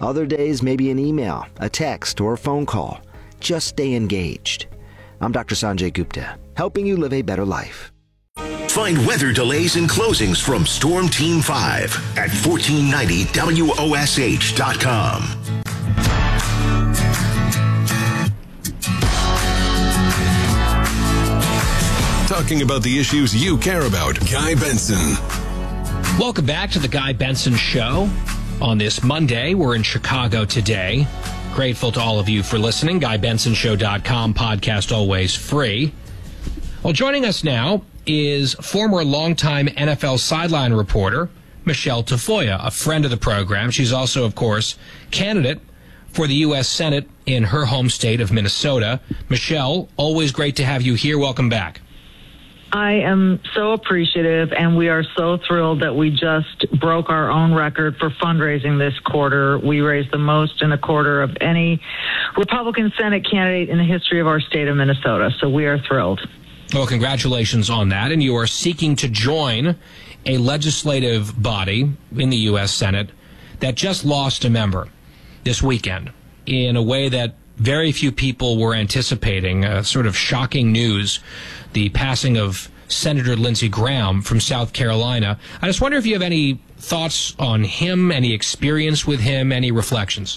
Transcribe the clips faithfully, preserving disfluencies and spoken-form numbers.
Other days, maybe an email, a text, or a phone call. Just stay engaged. I'm Doctor Sanjay Gupta, helping you live a better life. Find weather delays and closings from Storm Team five at fourteen ninety W O S H dot com. Talking about the issues you care about, Guy Benson. Welcome back to the Guy Benson Show. On this Monday, we're in Chicago today. Grateful to all of you for listening. Guy Benson Show dot com, podcast always free. Well, joining us now is former longtime N F L sideline reporter, Michelle Tafoya, a friend of the program. She's also, of course, candidate for the U S Senate in her home state of Minnesota. Michelle, always great to have you here. Welcome back. I am so appreciative, and we are so thrilled that we just broke our own record for fundraising this quarter. We raised the most in a quarter of any Republican Senate candidate in the history of our state of Minnesota, so we are thrilled. Well, congratulations on that, and you are seeking to join a legislative body in the U S Senate that just lost a member this weekend in a way that very few people were anticipating. Uh, sort of shocking news, the passing of Senator Lindsey Graham from South Carolina. I just wonder if you have any thoughts on him, any experience with him, any reflections.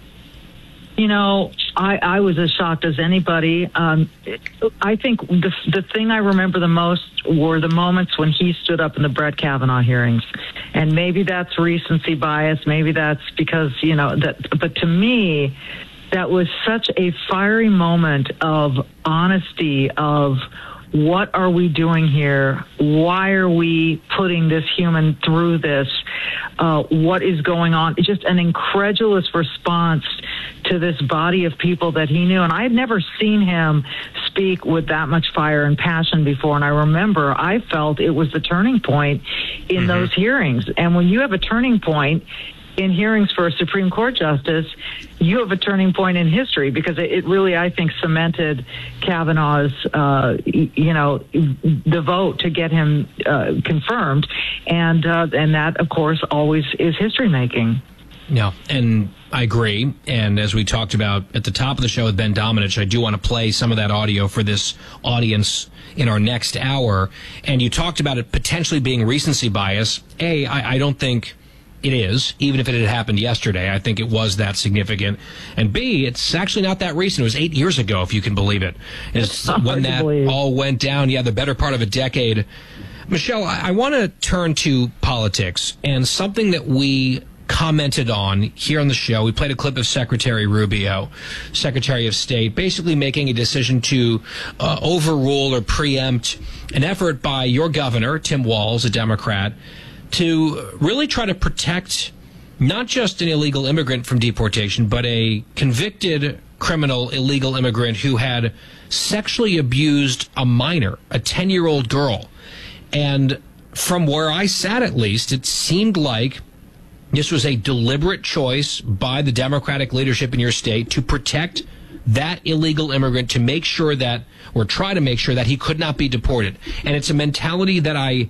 You know, I, I was as shocked as anybody. Um, I think the, the thing I remember the most were the moments when he stood up in the Brett Kavanaugh hearings. And maybe that's recency bias. Maybe that's because, you know, that. But to me, that was such a fiery moment of honesty, of what are we doing here? Why are we putting this human through this? Uh, what is going on? It's just an incredulous response to this body of people that he knew. And I had never seen him speak with that much fire and passion before. And I remember I felt it was the turning point in mm-hmm. those hearings. And when you have a turning point in hearings for a Supreme Court justice, you have a turning point in history, because it really, I think, cemented Kavanaugh's, uh, you know, the vote to get him uh, confirmed. And, uh, and that, of course, always is history making. Yeah, and I agree. And as we talked about at the top of the show with Ben Domenech, I do want to play some of that audio for this audience in our next hour. And you talked about it potentially being recency bias. A, I, I don't think it is, even if it had happened yesterday. I think it was that significant. And B, it's actually not that recent. It was eight years ago, if you can believe it. It's when that all went down, yeah, the better part of a decade. Michelle, I, I want to turn to politics and something that we commented on here on the show. We played a clip of Secretary Rubio, Secretary of State, basically making a decision to uh, overrule or preempt an effort by your governor, Tim Walz, a Democrat, to really try to protect not just an illegal immigrant from deportation, but a convicted criminal illegal immigrant who had sexually abused a minor, a ten-year-old girl. And from where I sat, at least, it seemed like this was a deliberate choice by the Democratic leadership in your state to protect that illegal immigrant, to make sure that, or try to make sure that he could not be deported. And it's a mentality that I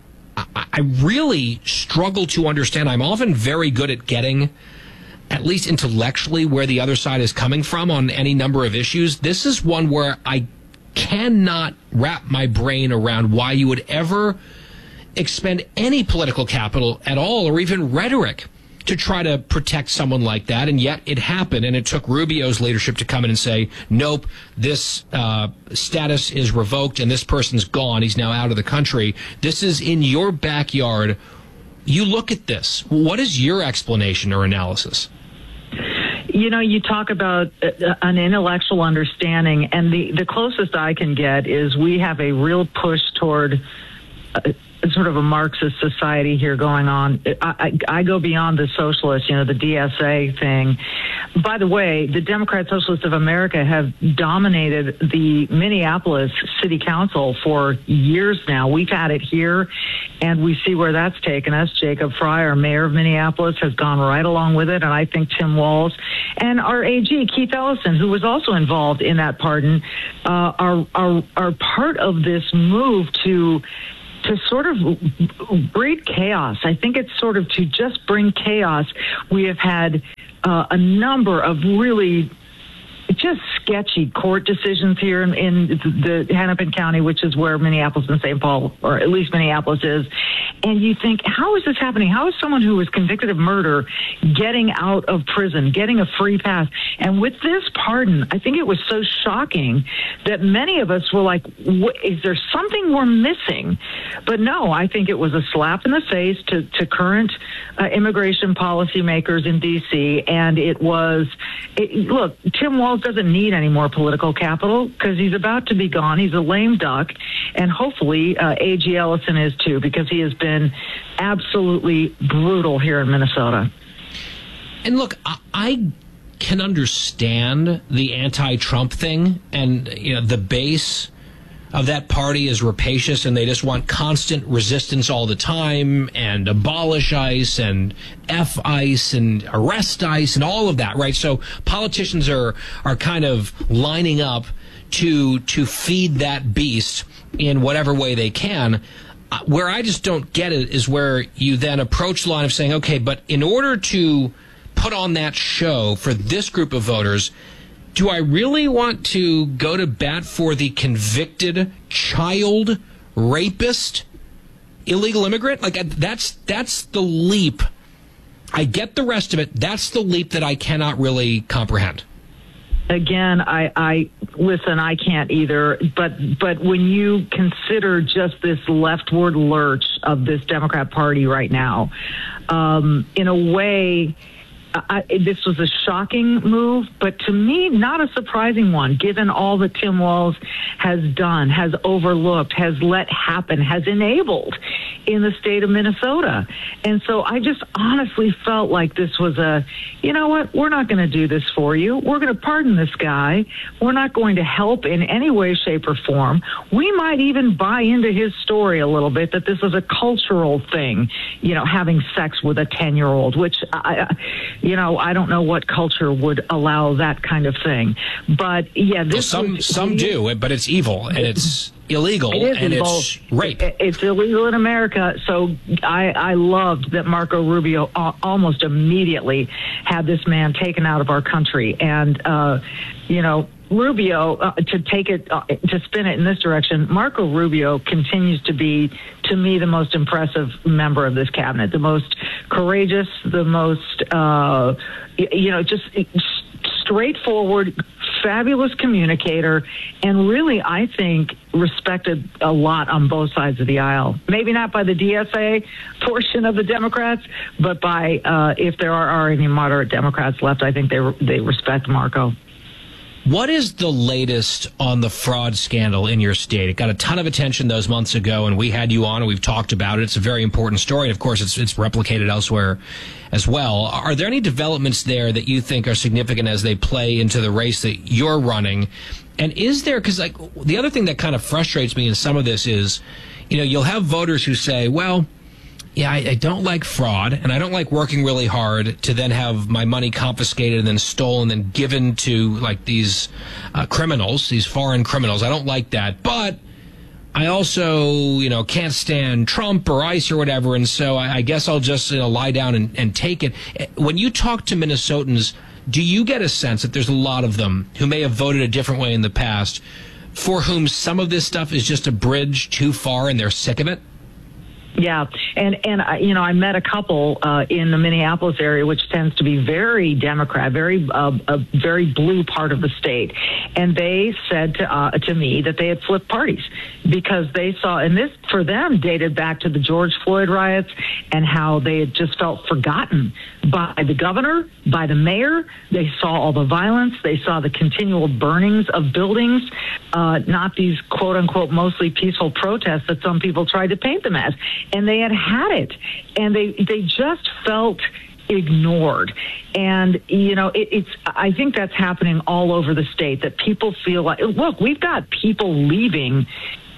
I really struggle to understand. I'm often very good at getting, at least intellectually, where the other side is coming from on any number of issues. This is one where I cannot wrap my brain around why you would ever expend any political capital at all, or even rhetoric, to try to protect someone like that. And yet it happened, and it took Rubio's leadership to come in and say, nope, this uh, status is revoked and this person's gone. He's now out of the country. This is in your backyard. You look at this. What is your explanation or analysis? You know, you talk about an intellectual understanding, and the, the closest I can get is we have a real push toward uh, sort of a Marxist society here going on. I, I, I go beyond the socialist, you know, the D S A thing. By the way, the Democrat Socialists of America have dominated the Minneapolis City Council for years now. We've had it here, and we see where that's taken us. Jacob Fry, our mayor of Minneapolis, has gone right along with it, and I think Tim Walz and our A G, Keith Ellison, who was also involved in that pardon, uh, are, are, are part of this move to to sort of breed chaos. I think it's sort of to just bring chaos. We have had uh, a number of really just sketchy court decisions here in, in the Hennepin County, which is where Minneapolis and Saint Paul, or at least Minneapolis is. And you think, how is this happening? How is someone who was convicted of murder getting out of prison, getting a free pass? And with this pardon, I think it was so shocking that many of us were like, is there something we're missing? But no, I think it was a slap in the face to, to current uh, immigration policymakers in D C. And it was, it, look, Tim Walz doesn't need any more political capital because he's about to be gone. He's a lame duck. And hopefully uh, A G Ellison is too, because he has been absolutely brutal here in Minnesota. And look, I, I can understand the anti-Trump thing, and you know the base of that party is rapacious, and they just want constant resistance all the time, and abolish ICE, and F ICE, and arrest ICE, and all of that, right? So politicians are are kind of lining up to to feed that beast in whatever way they can. Uh, where I just don't get it is where you then approach the line of saying, okay, but in order to put on that show for this group of voters, do I really want to go to bat for the convicted child rapist illegal immigrant? Like, that's that's the leap. I get the rest of it. That's the leap that I cannot really comprehend. Again, I, I listen, I can't either. But but when you consider just this leftward lurch of this Democrat Party right now, um, in a way, I, this was a shocking move, but to me, not a surprising one, given all that Tim Walz has done, has overlooked, has let happen, has enabled in the state of Minnesota. And so I just honestly felt like this was a, you know what, we're not going to do this for you. We're going to pardon this guy. We're not going to help in any way, shape, or form. We might even buy into his story a little bit that this is a cultural thing, you know, having sex with a ten-year-old, which I, you know, I don't know what culture would allow that kind of thing. But yeah, this well, some was, some do, but it's evil and it's illegal it and illegal. It's rape. It's illegal in America. So I, I loved that Marco Rubio almost immediately had this man taken out of our country. And, uh, you know, Rubio, uh, to take it, uh, to spin it in this direction, Marco Rubio continues to be, to me, the most impressive member of this cabinet, the most courageous, the most, uh, you know, just straightforward, fabulous communicator, and really, I think, respected a lot on both sides of the aisle. Maybe not by the D S A portion of the Democrats, but by, uh, if there are, are any moderate Democrats left, I think they they respect Marco. What is the latest on the fraud scandal in your state? It got a ton of attention those months ago, and we had you on, and we've talked about it. It's a very important story, and of course, it's it's replicated elsewhere as well. Are there any developments there that you think are significant as they play into the race that you're running? And is there, because like the other thing that kind of frustrates me in some of this is, you know, you'll have voters who say, well, yeah, I, I don't like fraud, and I don't like working really hard to then have my money confiscated and then stolen and given to, like, these uh, criminals, these foreign criminals. I don't like that. But I also, you know, can't stand Trump or ICE or whatever, and so I, I guess I'll just, you know, lie down and, and take it. When you talk to Minnesotans, do you get a sense that there's a lot of them who may have voted a different way in the past for whom some of this stuff is just a bridge too far and they're sick of it? Yeah, and and I, you know, I met a couple uh, in the Minneapolis area, which tends to be very Democrat, very uh, a very blue part of the state, and they said to uh, to me that they had flipped parties because they saw, and this for them dated back to the George Floyd riots and how they had just felt forgotten by the governor, by the mayor. They saw all the violence, they saw the continual burnings of buildings, uh, not these quote unquote mostly peaceful protests that some people tried to paint them as. And they had had it, and they they just felt ignored. And, you know, it, it's I think that's happening all over the state, that people feel like, look, we've got people leaving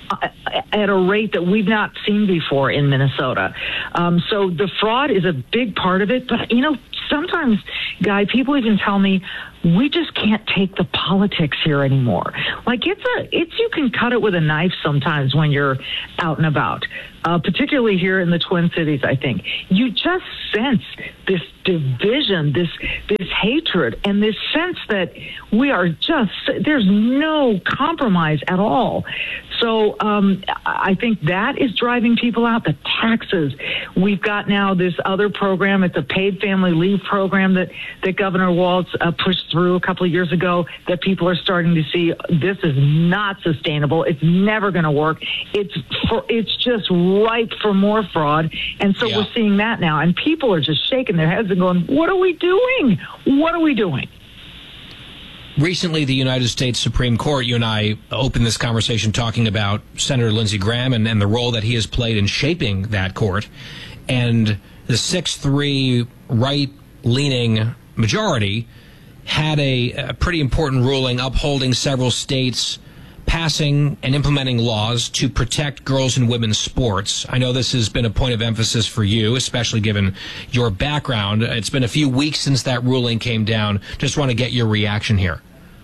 at a rate that we've not seen before in Minnesota. Um, so the fraud is a big part of it. But, you know, sometimes, Guy, people even tell me, we just can't take the politics here anymore. Like, it's a, it's, you can cut it with a knife sometimes when you're out and about. uh, particularly here in the Twin Cities, I think. You just sense this division, this this hatred, and this sense that we are just, there's no compromise at all. So um, I think that is driving people out. The taxes. We've got now this other program. It's a paid family leave program that, that Governor Walz uh, pushed through a couple of years ago that people are starting to see this is not sustainable. It's never going to work. It's for, it's just ripe for more fraud. And so yeah. we're seeing that now. And people are just shaking their heads and going, what are we doing? What are we doing? Recently, the United States Supreme Court, you and I opened this conversation talking about Senator Lindsey Graham and, and the role that he has played in shaping that court. And the six three right-leaning majority had a, a pretty important ruling upholding several states passing and implementing laws to protect girls and women's sports. I know this has been a point of emphasis for you, especially given your background. It's been a few weeks since that ruling came down. Just want to get your reaction here.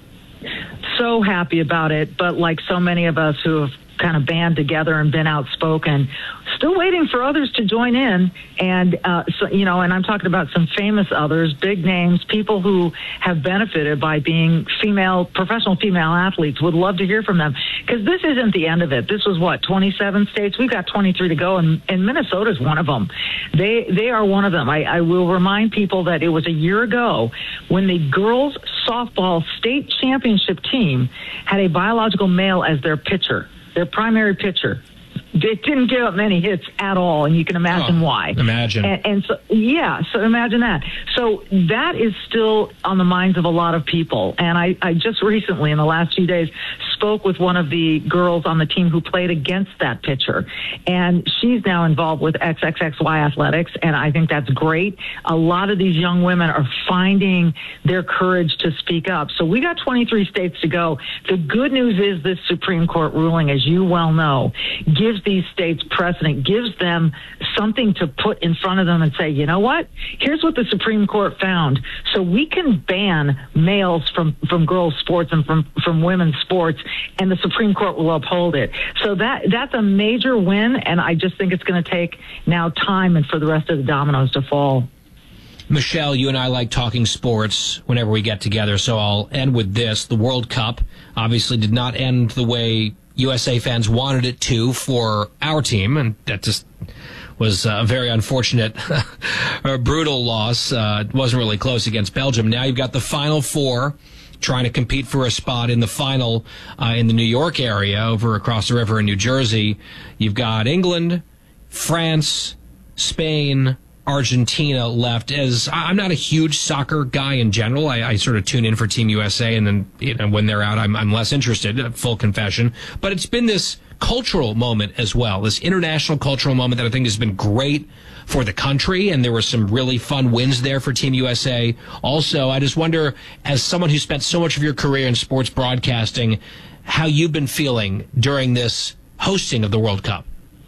So happy about it, but like so many of us who have kind of band together and been outspoken, still waiting for others to join in. And, uh, so, you know, and I'm talking about some famous others, big names, people who have benefited by being female, professional female athletes. Would love to hear from them, because this isn't the end of it. This was what, twenty-seven states? We've got twenty-three to go, and, and Minnesota's one of them. They, they are one of them. I, I will remind people that it was a year ago when the girls softball state championship team had a biological male as their pitcher, their primary pitcher. It didn't give up many hits at all, and you can imagine oh, why. Imagine. And, and so, yeah, so imagine that. So that is still on the minds of a lot of people. And I, I just recently, in the last few days, spoke with one of the girls on the team who played against that pitcher. And she's now involved with X X X Y Athletics, and I think that's great. A lot of these young women are finding their courage to speak up. So we got twenty-three states to go. The good news is this Supreme Court ruling, as you well know, gives these states precedent, gives them something to put in front of them and say, you know what? Here's what the Supreme Court found. So we can ban males from, from girls' sports and from, from women's sports, and the Supreme Court will uphold it. So that that's a major win, and I just think it's going to take now time and for the rest of the dominoes to fall. Michelle, you and I like talking sports whenever we get together, so I'll end with this. The World Cup obviously did not end the way U S A fans wanted it to for our team, and that just was a very unfortunate, a brutal loss. Uh, it wasn't really close against Belgium. Now you've got the Final Four trying to compete for a spot in the final uh, in the New York area over across the river in New Jersey. You've got England, France, Spain, Argentina left. As I'm not a huge soccer guy in general, I, I sort of tune in for Team U S A, and then you know, when they're out, I'm, I'm less interested. Full confession. But it's been this cultural moment as well, this international cultural moment that I think has been great for the country, and there were some really fun wins there for Team U S A. Also, I just wonder, as someone who spent so much of your career in sports broadcasting, how you've been feeling during this hosting of the World Cup.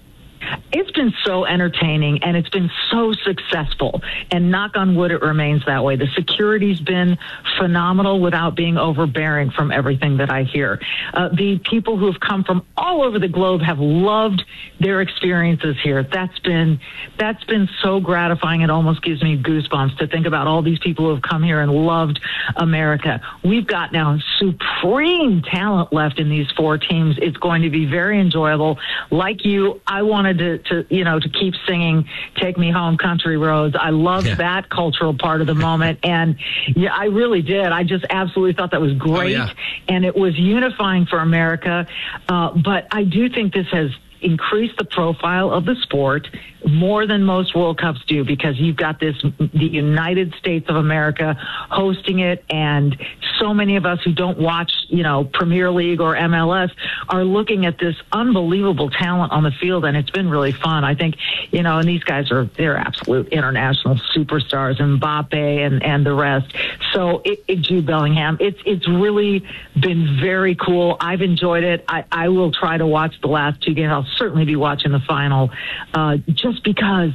It's been so entertaining, and it's been so successful, and knock on wood, it remains that way. The security's been phenomenal without being overbearing from everything that I hear. Uh, the people who have come from all over the globe have loved their experiences here. That's been, that's been so gratifying. It almost gives me goosebumps to think about all these people who have come here and loved America. We've got now supreme talent left in these four teams. It's going to be very enjoyable. Like you, I wanted to, to you know, to keep singing Take Me Home Country Roads. I loved yeah. that cultural part of the moment. And yeah, I really did. I just absolutely thought that was great. Oh, yeah. And it was unifying for America. Uh, but I do think this has increased the profile of the sport more than most World Cups do, because you've got this, the United States of America hosting it, and so many of us who don't watch, you know, Premier League or M L S are looking at this unbelievable talent on the field, and it's been really fun. I think, you know, and these guys are, they're absolute international superstars, Mbappe and, and the rest. So it, it, Jude Bellingham, it's, it's really been very cool. I've enjoyed it. I, I will try to watch the last two games. I'll certainly be watching the final, uh, just because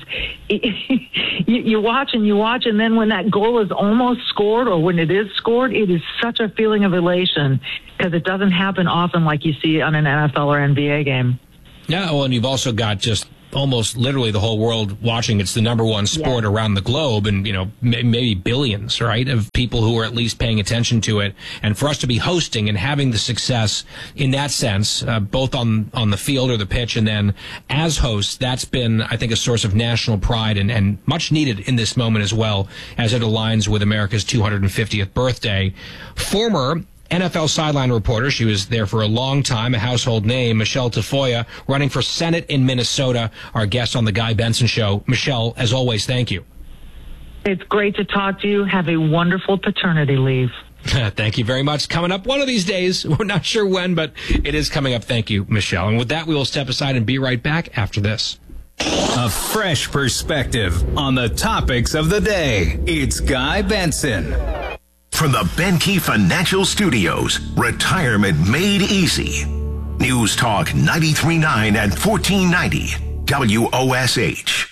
it, you, you watch and you watch, and then when that goal is almost scored, or when it is scored, it is such a feeling of elation, because it doesn't happen often like you see on an N F L or N B A game. Yeah, well, and you've also got just almost literally the whole world watching. It's the number one sport Yeah. around the globe, and you know m- maybe billions, right, of people who are at least paying attention to it. And for us to be hosting and having the success in that sense, uh, both on on the field or the pitch, and then as hosts, that's been, I think, a source of national pride and, and much needed in this moment as well, as it aligns with America's two hundred fiftieth birthday. Former N F L sideline reporter, she was there for a long time, a household name, Michelle Tafoya, running for Senate in Minnesota, our guest on the Guy Benson Show. Michelle, as always, thank you. It's great to talk to you. Have a wonderful paternity leave. Thank you very much. Coming up one of these days. We're not sure when, but it is coming up. Thank you, Michelle. And with that, we will step aside and be right back after this. A fresh perspective on the topics of the day. It's Guy Benson. From the Benke Financial Studios, retirement made easy. News Talk ninety-three point nine and fourteen ninety W O S H.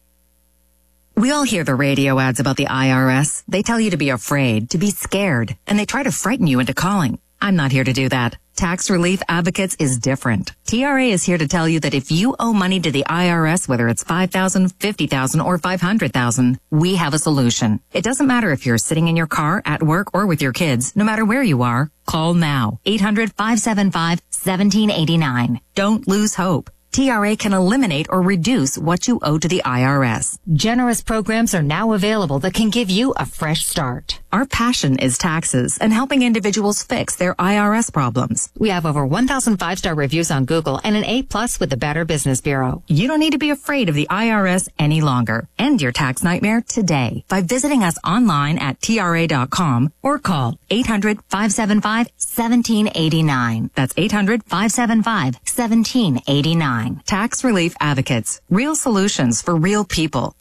We all hear the radio ads about the I R S. They tell you to be afraid, to be scared, and they try to frighten you into calling. I'm not here to do that. Tax Relief Advocates is different. T R A is here to tell you that if you owe money to the I R S, whether it's five thousand dollars, fifty thousand dollars, or five hundred thousand dollars, we have a solution. It doesn't matter if you're sitting in your car, at work, or with your kids. No matter where you are, call now. eight hundred, five seven five, one seven eight nine. Don't lose hope. T R A can eliminate or reduce what you owe to the I R S. Generous programs are now available that can give you a fresh start. Our passion is taxes and helping individuals fix their I R S problems. We have over one thousand five-star reviews on Google and an A plus with the Better Business Bureau. You don't need to be afraid of the I R S any longer. End your tax nightmare today by visiting us online at T R A dot com or call eight hundred, five seven five, one seven eight nine. That's eight hundred, five seven five, one seven eight nine. Tax Relief Advocates. Real solutions for real people.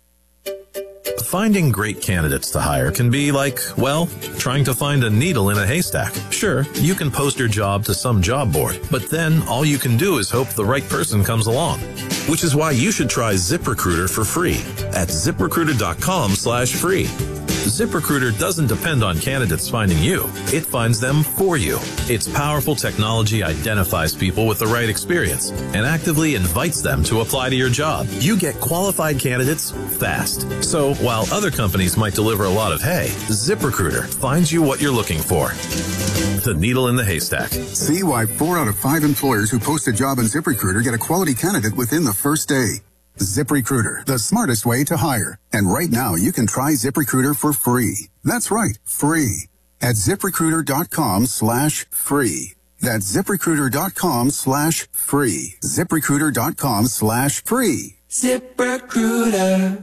Finding great candidates to hire can be like, well, trying to find a needle in a haystack. Sure, you can post your job to some job board, but then all you can do is hope the right person comes along. Which is why you should try ZipRecruiter for free at ZipRecruiter.com slash free. ZipRecruiter doesn't depend on candidates finding you. It finds them for you. Its powerful technology identifies people with the right experience and actively invites them to apply to your job. You get qualified candidates fast. So while other companies might deliver a lot of hay, ZipRecruiter finds you what you're looking for. The needle in the haystack. See why four out of five employers who post a job on ZipRecruiter get a quality candidate within the first day. ZipRecruiter, the smartest way to hire. And right now, you can try ZipRecruiter for free. That's right, free. At ZipRecruiter.com slash free. That's ZipRecruiter.com slash free. ZipRecruiter.com slash free. ZipRecruiter.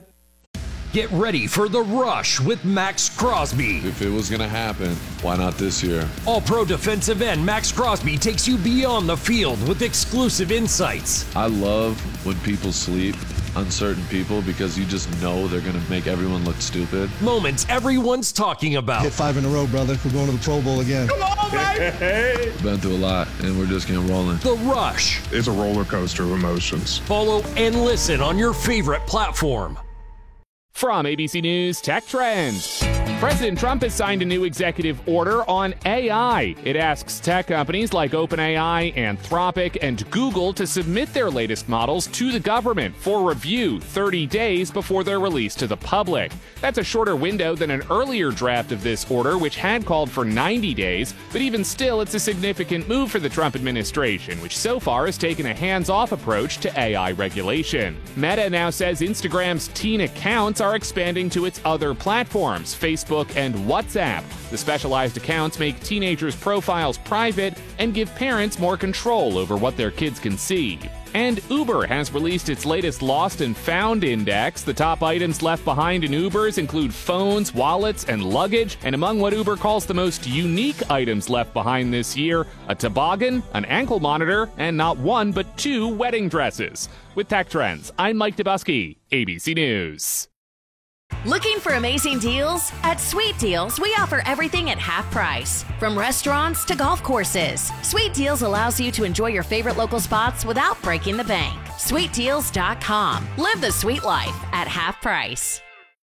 Get ready for The Rush with Max Crosby. If it was going to happen, why not this year? All-pro defensive end Max Crosby takes you beyond the field with exclusive insights. I love when people sleep, uncertain people, because you just know they're going to make everyone look stupid. Moments everyone's talking about. Hit five in a row, brother. We're going to the Pro Bowl again. Come on, baby! Been through a lot, and we're just getting rolling. The Rush. It's a roller coaster of emotions. Follow and listen on your favorite platform. From A B C News Tech Trends. President Trump has signed a new executive order on A I. It asks tech companies like OpenAI, Anthropic, and Google to submit their latest models to the government for review thirty days before they're released to the public. That's a shorter window than an earlier draft of this order, which had called for ninety days, but even still, it's a significant move for the Trump administration, which so far has taken a hands-off approach to A I regulation. Meta now says Instagram's teen accounts are expanding to its other platforms, Facebook and WhatsApp. The specialized accounts make teenagers' profiles private and give parents more control over what their kids can see. And Uber has released its latest Lost and Found Index. The top items left behind in Ubers include phones, wallets, and luggage. And among what Uber calls the most unique items left behind this year, a toboggan, an ankle monitor, and not one but two wedding dresses. With Tech Trends, I'm Mike Dubusky, A B C News. Looking for amazing deals? At Sweet Deals, we offer everything at half price. From restaurants to golf courses, Sweet Deals allows you to enjoy your favorite local spots without breaking the bank. Sweet Deals dot com. Live the sweet life at half price.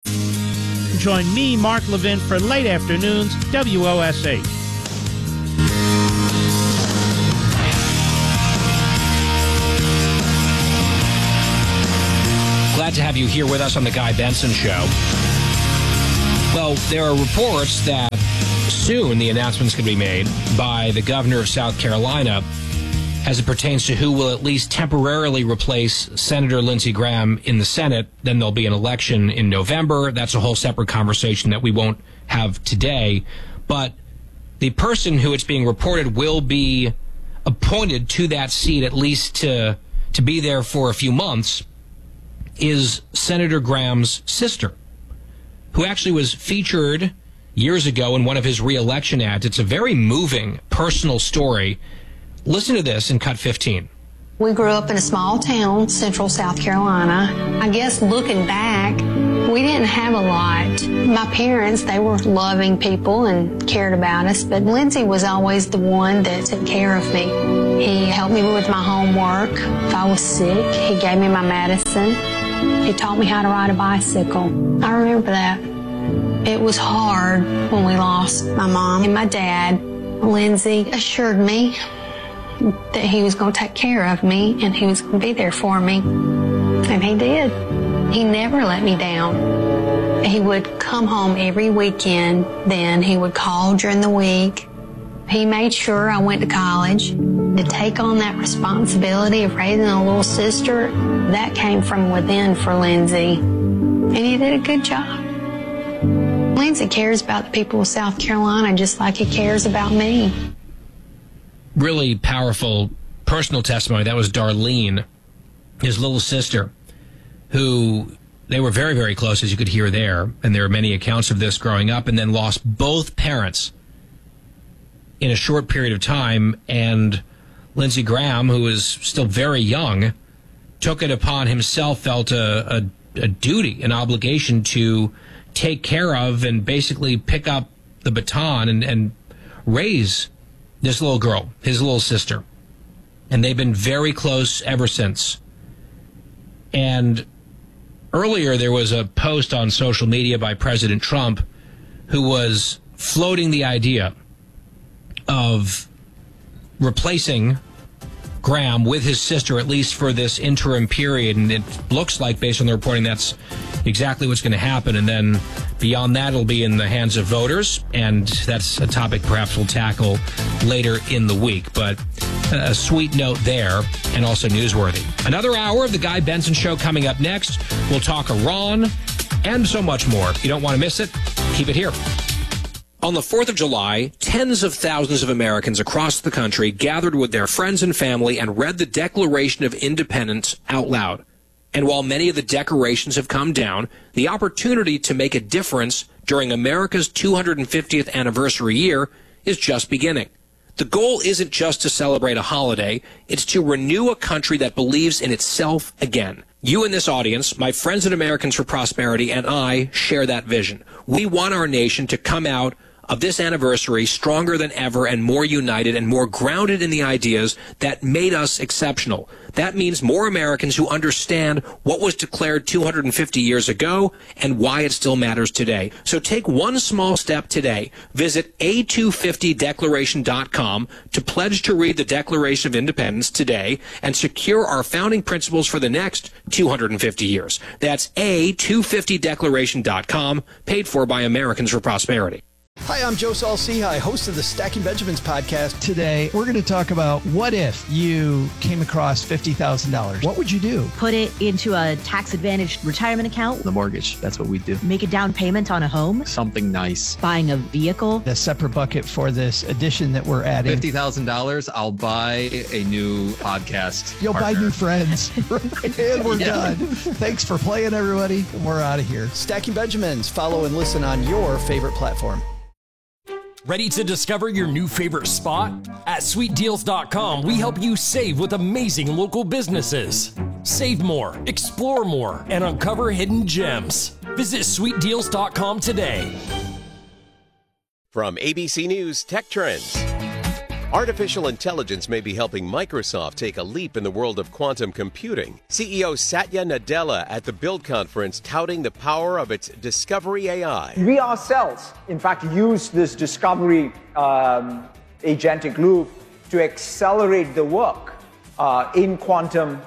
Join me, Mark Levin, for Late Afternoons, W O S H. glad to have you here with us on the Guy Benson Show. Well, there are reports that soon the announcement's going to be made by the governor of South Carolina as it pertains to who will at least temporarily replace Senator Lindsey Graham in the Senate. Then there'll be an election in November. That's a whole separate conversation that we won't have today. But the person who it's being reported will be appointed to that seat, at least to to be there for a few months, is Senator Graham's sister, who actually was featured years ago in one of his re-election ads. It's a very moving, personal story. Listen to this in Cut fifteen. We grew up in a small town, central South Carolina. I guess looking back, we didn't have a lot. My parents, they were loving people and cared about us, but Lindsey was always the one that took care of me. He helped me with my homework. If I was sick, he gave me my medicine. He taught me how to ride a bicycle. I remember that. It was hard when we lost my mom and my dad. Lindsey assured me that he was going to take care of me and he was going to be there for me. And he did. He never let me down. He would come home every weekend. Then he would call during the week. He made sure I went to college. To take on that responsibility of raising a little sister, that came from within for Lindsey. And he did a good job. Lindsey cares about the people of South Carolina just like he cares about me. Really powerful personal testimony. That was Darlene, his little sister, who they were very, very close, as you could hear there. And there are many accounts of this growing up, and then lost both parents in a short period of time. And Lindsey Graham, who was still very young, took it upon himself, felt a, a, a duty, an obligation to take care of and basically pick up the baton and, and raise this little girl, his little sister. And they've been very close ever since. And earlier there was a post on social media by President Trump who was floating the idea of replacing Graham with his sister, at least for this interim period. And it looks like, based on the reporting, that's exactly what's going to happen. And then beyond that, it'll be in the hands of voters. And that's a topic perhaps we'll tackle later in the week. But a sweet note there, and also newsworthy. Another hour of the Guy Benson Show coming up next. We'll talk Iran and so much more. If you don't want to miss it, keep it here. On the fourth of July, tens of thousands of Americans across the country gathered with their friends and family and read the Declaration of Independence out loud. And while many of the decorations have come down, the opportunity to make a difference during America's two hundred fiftieth anniversary year is just beginning. The goal isn't just to celebrate a holiday, it's to renew a country that believes in itself again. You in this audience, my friends at Americans for Prosperity, and I share that vision. We want our nation to come out of this anniversary stronger than ever and more united and more grounded in the ideas that made us exceptional. That means more Americans who understand what was declared two hundred fifty years ago and why it still matters today. So take one small step today. Visit A two fifty declaration dot com to pledge to read the Declaration of Independence today and secure our founding principles for the next two hundred fifty years. That's A two fifty declaration dot com, paid for by Americans for Prosperity. Hi, I'm Joe Saul-Sehy, host of the Stacking Benjamins podcast. Today, we're going to talk about what if you came across fifty thousand dollars. What would you do? Put it into a tax-advantaged retirement account. The mortgage, that's what we do. Make a down payment on a home. Something nice. Buying a vehicle. A separate bucket for this addition that we're adding. fifty thousand dollars, I'll buy a new podcast You'll partner. buy new friends. And we're yeah. done. Thanks for playing, everybody. And we're out of here. Stacking Benjamins. Follow and listen on your favorite platform. Ready to discover your new favorite spot? At sweet deals dot com, we help you save with amazing local businesses. Save more, explore more, and uncover hidden gems. Visit sweet deals dot com today. From A B C News Tech Trends. Artificial intelligence may be helping Microsoft take a leap in the world of quantum computing. C E O Satya Nadella at the Build Conference touting the power of its Discovery A I. We ourselves, in fact, use this Discovery um, agentic loop to accelerate the work uh, in quantum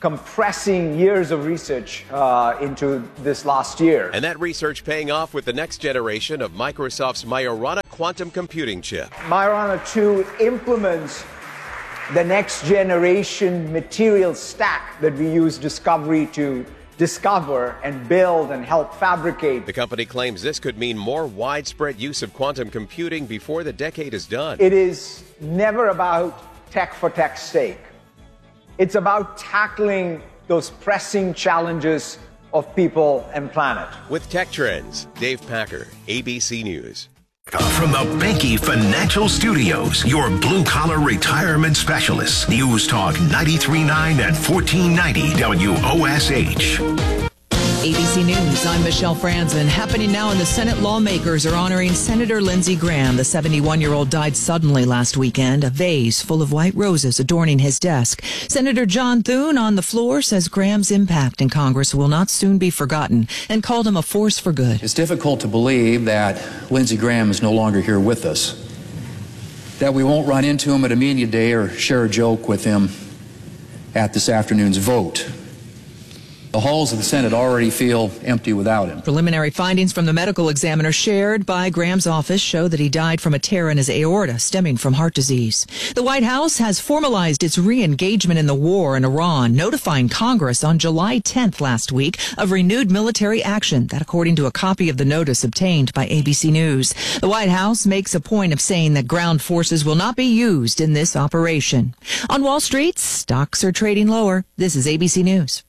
compressing years of research uh, into this last year. And that research paying off with the next generation of Microsoft's Majorana quantum computing chip. Majorana two implements the next generation material stack that we use Discovery to discover and build and help fabricate. The company claims this could mean more widespread use of quantum computing before the decade is done. It is never about tech for tech's sake. It's about tackling those pressing challenges of people and planet. With Tech Trends, Dave Packer, A B C News. From the Benke Financial Studios, your blue-collar retirement specialists. News Talk ninety-three point nine and fourteen ninety W O S H. A B C News, I'm Michelle Franzen. Happening now in the Senate, lawmakers are honoring Senator Lindsey Graham. The seventy-one-year-old died suddenly last weekend. A vase full of white roses adorning his desk. Senator John Thune on the floor says Graham's impact in Congress will not soon be forgotten and called him a force for good. It's difficult to believe that Lindsey Graham is no longer here with us, that we won't run into him at a media day or share a joke with him at this afternoon's vote. The halls of the Senate already feel empty without him. Preliminary findings from the medical examiner shared by Graham's office show that he died from a tear in his aorta stemming from heart disease. The White House has formalized its re-engagement in the war in Iran, notifying Congress on July tenth last week of renewed military action. That according to a copy of the notice obtained by A B C News. The White House makes a point of saying that ground forces will not be used in this operation. On Wall Street, stocks are trading lower. This is A B C News.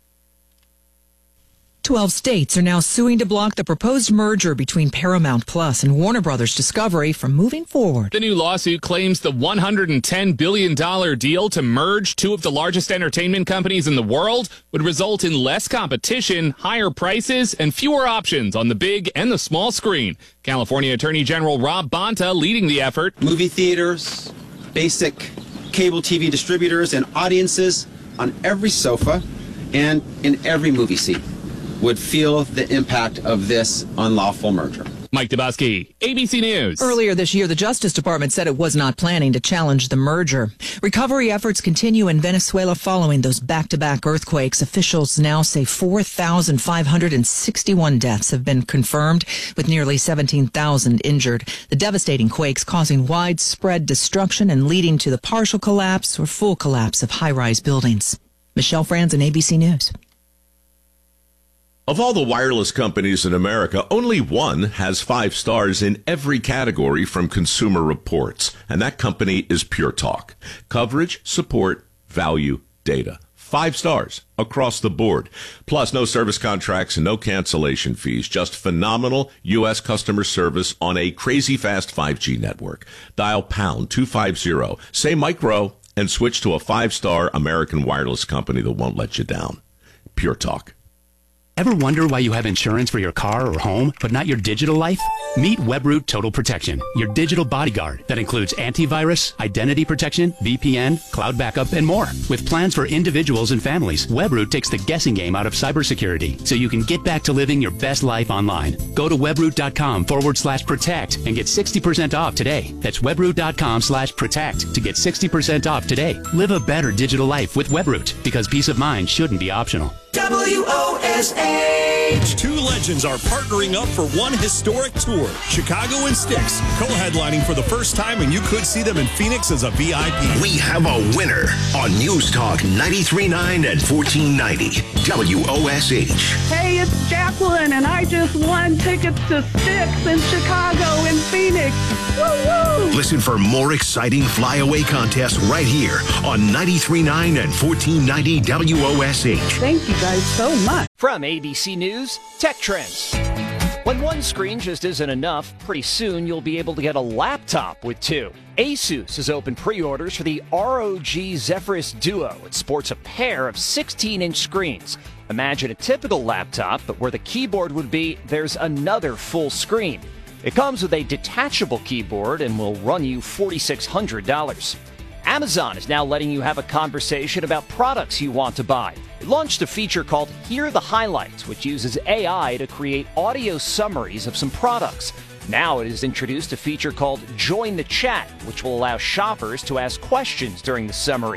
Twelve states are now suing to block the proposed merger between Paramount Plus and Warner Brothers Discovery from moving forward. The new lawsuit claims the one hundred ten billion dollars deal to merge two of the largest entertainment companies in the world would result in less competition, higher prices, and fewer options on the big and the small screen. California Attorney General Rob Bonta leading the effort. Movie theaters, basic cable T V distributors, and audiences on every sofa and in every movie seat would feel the impact of this unlawful merger. Mike Dubosky, A B C News. Earlier this year, the Justice Department said it was not planning to challenge the merger. Recovery efforts continue in Venezuela following those back-to-back earthquakes. Officials now say four thousand five hundred sixty-one deaths have been confirmed, with nearly seventeen thousand injured. The devastating quakes causing widespread destruction and leading to the partial collapse or full collapse of high-rise buildings. Michelle Franzen, A B C News. Of all the wireless companies in America, only one has five stars in every category from Consumer Reports, and that company is Pure Talk. Coverage, support, value, data. Five stars across the board. Plus, no service contracts and no cancellation fees. Just phenomenal U S customer service on a crazy fast five G network. Dial pound two fifty, say micro, and switch to a five-star American wireless company that won't let you down. Pure Talk. Ever wonder why you have insurance for your car or home, but not your digital life? Meet Webroot Total Protection, your digital bodyguard that includes antivirus, identity protection, V P N, cloud backup, and more. With plans for individuals and families, Webroot takes the guessing game out of cybersecurity so you can get back to living your best life online. Go to webroot.com forward slash protect and get sixty percent off today. That's webroot.com slash protect to get sixty percent off today. Live a better digital life with Webroot, because peace of mind shouldn't be optional. W O S H. Two legends are partnering up for one historic tour. Chicago and Styx, co-headlining for the first time, and you could see them in Phoenix as a V I P. We have a winner on News Talk ninety-three point nine and fourteen ninety W O S H. Hey, it's Jacqueline, and I just won tickets to Styx in Chicago and Phoenix. Woo-woo! Listen for more exciting flyaway contests right here on ninety-three point nine and fourteen ninety W O S H. Thank you guys so much. From A B C News, Tech Trends. When one screen just isn't enough, pretty soon you'll be able to get a laptop with two. Asus has opened pre-orders for the R O G Zephyrus Duo. It sports a pair of sixteen-inch screens. Imagine a typical laptop, but where the keyboard would be, there's another full screen. It comes with a detachable keyboard and will run you four thousand six hundred dollars. Amazon is now letting you have a conversation about products you want to buy. It launched a feature called Hear the Highlights, which uses A I to create audio summaries of some products. Now it has introduced a feature called Join the Chat, which will allow shoppers to ask questions during the summary.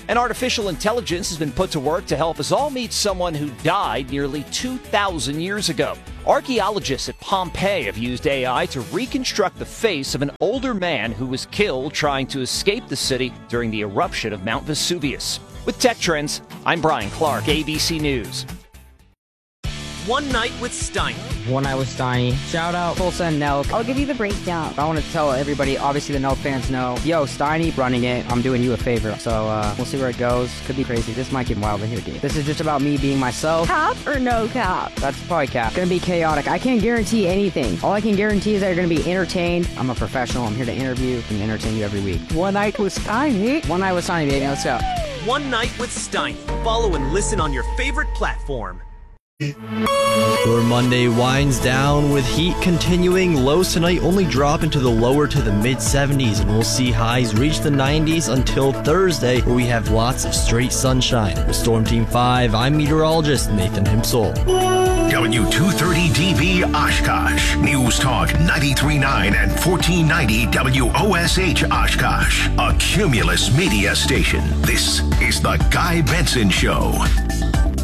And artificial intelligence has been put to work to help us all meet someone who died nearly two thousand years ago. Archaeologists at Pompeii have used A I to reconstruct the face of an older man who was killed trying to escape the city during the eruption of Mount Vesuvius. With Tech Trends, I'm Brian Clark, A B C News. One Night with Steiny. One Night with Steiny. Shout out Tulsa and Nelk. I'll give you the breakdown. I want to tell everybody, obviously the Nelk fans know, yo, Steiny running it, I'm doing you a favor. So uh, we'll see where it goes. Could be crazy. This might get wild in here, dude. This is just about me being myself. Cap or no cap? That's probably cap. Gonna be chaotic. I can't guarantee anything. All I can guarantee is that you're gonna be entertained. I'm a professional. I'm here to interview and entertain you every week. One Night with Steiny. One Night with Steiny, baby. Let's go. One Night with Steiny. Follow and listen on your favorite platform. Your Monday winds down with heat continuing. Lows tonight only drop into the lower to the mid seventies, and we'll see highs reach the nineties until Thursday, where we have lots of straight sunshine. With Storm Team five, I'm meteorologist Nathan Himsel. W two thirty D B Oshkosh. News Talk ninety-three point nine and fourteen ninety W O S H Oshkosh. A Cumulus media station. This is the Guy Benson Show.